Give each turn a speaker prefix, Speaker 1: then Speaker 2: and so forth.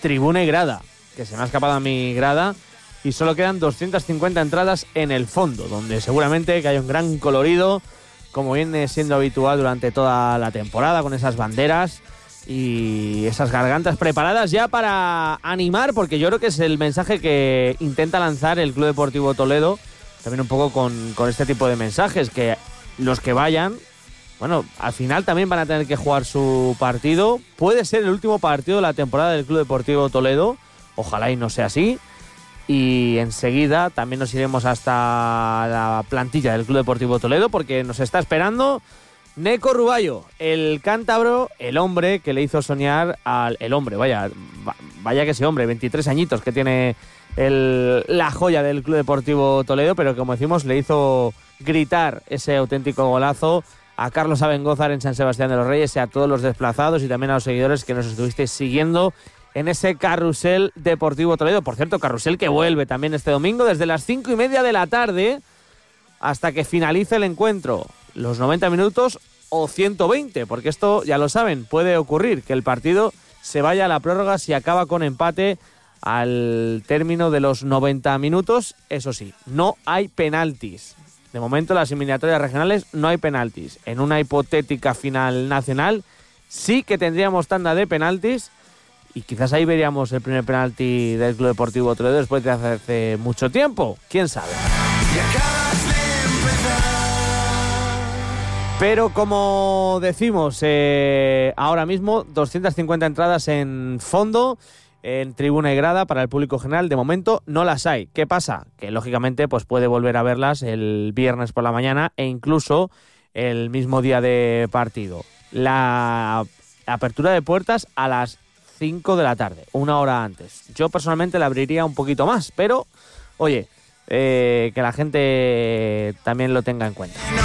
Speaker 1: tribuna y grada, que se me ha escapado a mi grada, y solo quedan 250 entradas en el fondo, donde seguramente que hay un gran colorido, como viene siendo habitual durante toda la temporada, con esas banderas y esas gargantas preparadas ya para animar, porque yo creo que es el mensaje que intenta lanzar el Club Deportivo Toledo, también un poco con este tipo de mensajes, que los que vayan, bueno, al final también van a tener que jugar su partido. Puede ser el último partido de la temporada del Club Deportivo Toledo, ojalá y no sea así. Y enseguida también nos iremos hasta la plantilla del Club Deportivo Toledo, porque nos está esperando Neco Ruballo, el cántabro, el hombre que le hizo soñar al... El hombre, vaya que ese hombre, 23 añitos que tiene la joya del Club Deportivo Toledo, pero como decimos, le hizo gritar ese auténtico golazo a Carlos Abengózar en San Sebastián de los Reyes y a todos los desplazados y también a los seguidores que nos estuvisteis siguiendo en ese Carrusel Deportivo Toledo. Por cierto, carrusel que vuelve también este domingo desde las 5:30 de la tarde hasta que finalice el encuentro. Los 90 minutos o 120, porque esto, ya lo saben, puede ocurrir que el partido se vaya a la prórroga si acaba con empate al término de los 90 minutos. Eso sí, no hay penaltis. De momento, en las eliminatorias regionales no hay penaltis. En una hipotética final nacional sí que tendríamos tanda de penaltis, y quizás ahí veríamos el primer penalti del Club Deportivo Toledo después de hace mucho tiempo. ¿Quién sabe? Pero como decimos, ahora mismo 250 entradas en fondo, en tribuna y grada para el público general. De momento no las hay. ¿Qué pasa? Que lógicamente pues puede volver a verlas el viernes por la mañana e incluso el mismo día de partido. La apertura de puertas a las 5 de la tarde, una hora antes. Yo personalmente la abriría un poquito más, pero oye, que la gente también lo tenga en cuenta.